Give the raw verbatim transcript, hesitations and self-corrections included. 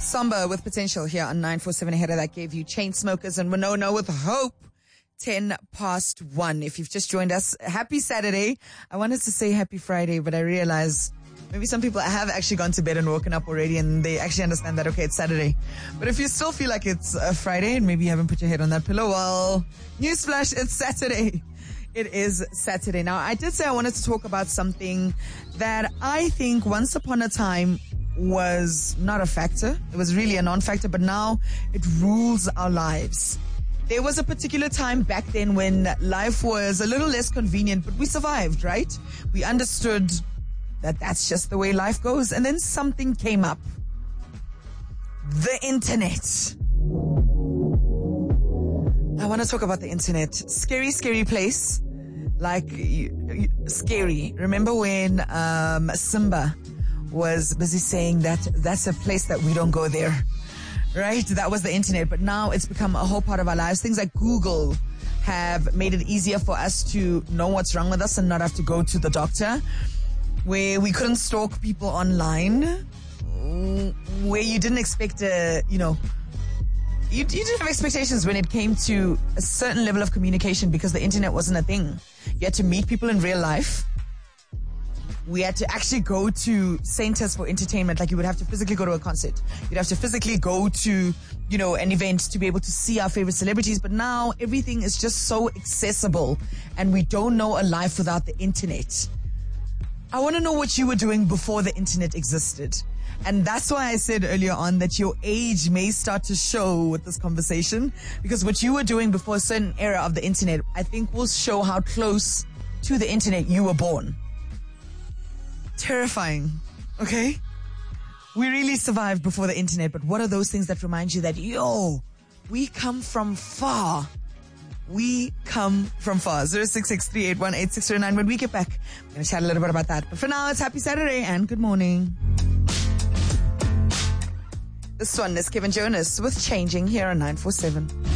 Somber with Potential here on nine four seven Header. That gave you Chainsmokers and Winona with Hope. ten past one. If you've just joined us, happy Saturday. I wanted to say happy Friday, but I realize maybe some people have actually gone to bed and woken up already and they actually understand that, okay, it's Saturday. But if you still feel like it's a Friday and maybe you haven't put your head on that pillow, well, newsflash, it's Saturday. It is Saturday. Now, I did say I wanted to talk about something that I think once upon a time was not a factor. It was really a non-factor, but now it rules our lives. There was a particular time back then when life was a little less convenient, but we survived, right? We understood that that's just the way life goes. And then something came up. The internet. I want to talk about the internet. Scary, scary place. Like, scary. Remember when um, Simba was busy saying that that's a place that we don't go there, right? That was the internet, but now it's become a whole part of our lives. Things like Google have made it easier for us to know what's wrong with us and not have to go to the doctor. Where we couldn't stalk people online, where you didn't expect a, you know, you, you didn't have expectations when it came to a certain level of communication because the internet wasn't a thing. You had to meet people in real life. We had to actually go to centers for entertainment, like you would have to physically go to a concert. You'd have to physically go to, you know, an event to be able to see our favorite celebrities. But now everything is just so accessible and we don't know a life without the internet. I want to know what you were doing before the internet existed. And that's why I said earlier on that your age may start to show with this conversation, because what you were doing before a certain era of the internet, I think will show how close to the internet you were born. Terrifying, okay? We really survived before the internet, but what are those things that remind you that, yo, we come from far? We come from far. zero six six three eight one eight six zero nine. When we get back, we're going to chat a little bit about that. But for now, it's happy Saturday and good morning. This one is Kevin Jonas with Changing here on nine four seven.